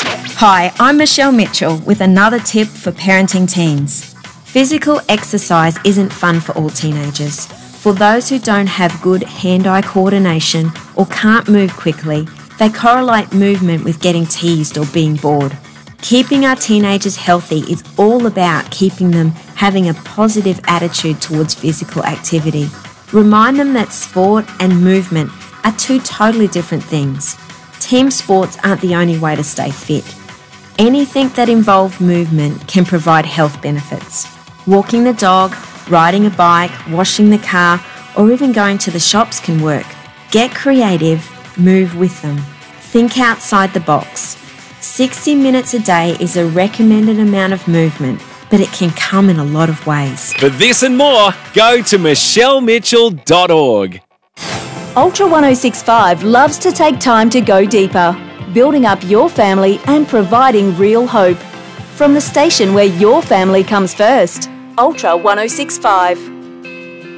Hi, I'm Michelle Mitchell with another tip for parenting teens. Physical exercise isn't fun for all teenagers. For those who don't have good hand-eye coordination or can't move quickly, they correlate movement with getting teased or being bored. Keeping our teenagers healthy is all about keeping them having a positive attitude towards physical activity. Remind them that sport and movement are two totally different things. Team sports aren't the only way to stay fit. Anything that involves movement can provide health benefits. Walking the dog, riding a bike, washing the car, or even going to the shops can work. Get creative, move with them. Think outside the box. 60 minutes a day is a recommended amount of movement, but it can come in a lot of ways. For this and more, go to michellemitchell.org. Ultra 1065 loves to take time to go deeper, building up your family and providing real hope. From the station where your family comes first, Ultra 1065.